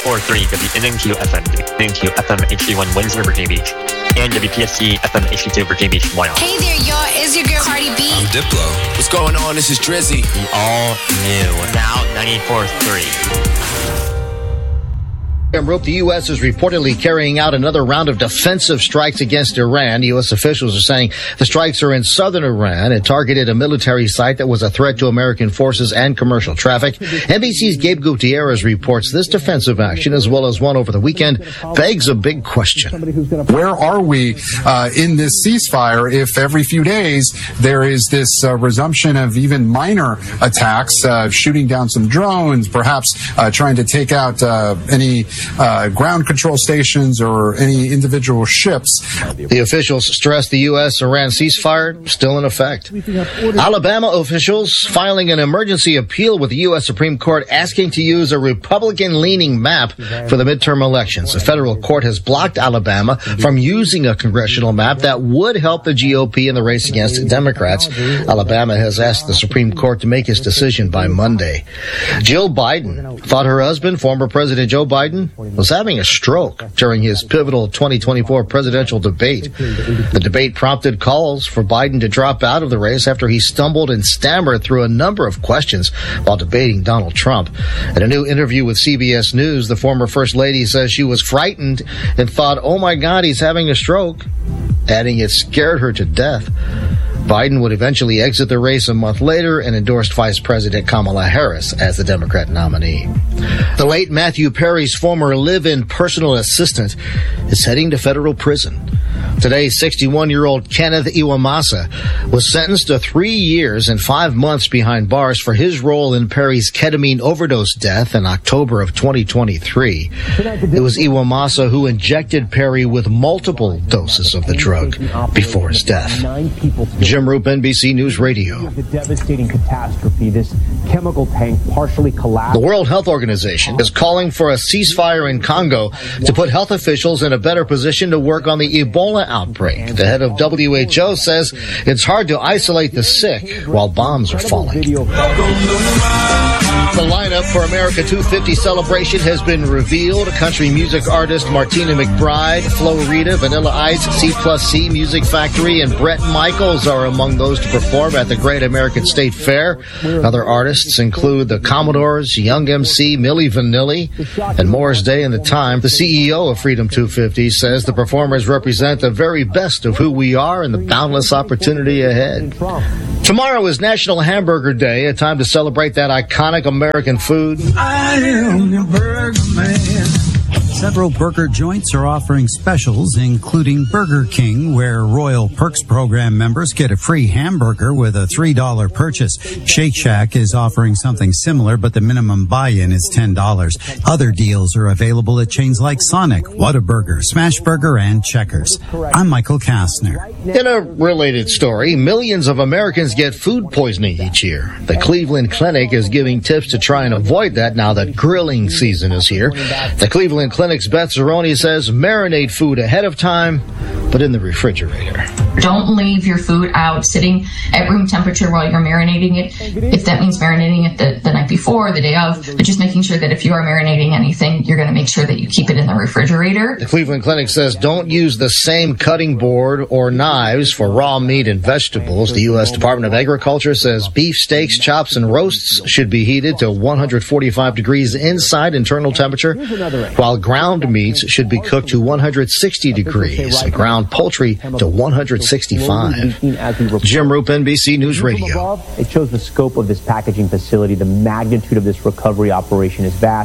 94.3 WNNQ FM, WNNQ FM HD1 Windsor, Virginia Beach, and WPSC FM HD2 Virginia Beach, Wyoming. Hey there, y'all. It's your girl Cardi B. I'm Diplo. What's going on? This is Drizzy. The all new, now 94.3. The U.S. is reportedly carrying out another round of defensive strikes against Iran. U.S. officials are saying the strikes are in southern Iran and targeted a military site that was a threat to American forces and commercial traffic. NBC's Gabe Gutierrez reports this defensive action, as well as one over the weekend, begs a big question. Where are we in this ceasefire if every few days there is this resumption of even minor attacks, shooting down some drones, perhaps trying to take out any ground control stations or any individual ships? The officials stress the U.S.-Iran ceasefire still in effect. Alabama officials filing an emergency appeal with the U.S. Supreme Court asking to use a Republican-leaning map for the midterm elections. The federal court has blocked Alabama from using a congressional map that would help the GOP in the race against Democrats. Alabama has asked the Supreme Court to make its decision by Monday. Jill Biden thought her husband, former President Joe Biden, was having a stroke during his pivotal 2024 presidential debate. The debate prompted calls for Biden to drop out of the race after he stumbled and stammered through a number of questions while debating Donald Trump. In a new interview with CBS News, the former First Lady says she was frightened and thought, "Oh my God, he's having a stroke," adding it scared her to death. Biden would eventually exit the race a month later and endorsed Vice President Kamala Harris as the Democrat nominee. The late Matthew Perry's former live-in personal assistant is heading to federal prison. Today, 61-year-old Kenneth Iwamasa was sentenced to 3 years and 5 months behind bars for his role in Perry's ketamine overdose death in October of 2023. It was Iwamasa who injected Perry with multiple doses of the drug before his death. Jim Roop, NBC News Radio. The devastating catastrophe, this chemical tank partially collapsed. The World Health Organization is calling for a ceasefire in Congo to put health officials in a better position to work on the Ebola outbreak. The head of WHO says it's hard to isolate the sick while bombs are falling. The lineup for America 250 celebration has been revealed. Country music artist Martina McBride, Flo Rida, Vanilla Ice, C+C Music Factory, and Bret Michaels are among those to perform at the Great American State Fair. Other artists include the Commodores, Young MC, Milli Vanilli, and Morris Day and the Time. The CEO of Freedom 250 says the performers represent the very best of who we are and the boundless opportunity ahead. Tomorrow is National Hamburger Day, a time to celebrate that iconic American food. I am your burger man. Several burger joints are offering specials, including Burger King, where Royal Perks program members get a free hamburger with a $3 purchase. Shake Shack is offering something similar, but the minimum buy-in is $10. Other deals are available at chains like Sonic, Whataburger, Smashburger, and Checkers. I'm Michael Kastner. In a related story, millions of Americans get food poisoning each year. The Cleveland Clinic is giving tips to try and avoid that now that grilling season is here. The Cleveland Clinic's Beth Zeroni says marinate food ahead of time, but in the refrigerator. Don't leave your food out sitting at room temperature while you're marinating it. If that means marinating it the night before, the day of, but just making sure that if you are marinating anything, you're going to make sure that you keep it in the refrigerator. The Cleveland Clinic says don't use the same cutting board or knives for raw meat and vegetables. The U.S. Department of Agriculture says beef steaks, chops, and roasts should be heated to 145 degrees inside internal temperature, while ground meats should be cooked to 160 degrees and ground poultry to 165. Jim Roop, NBC News Radio. It shows the scope of this packaging facility. The magnitude of this recovery operation is vast.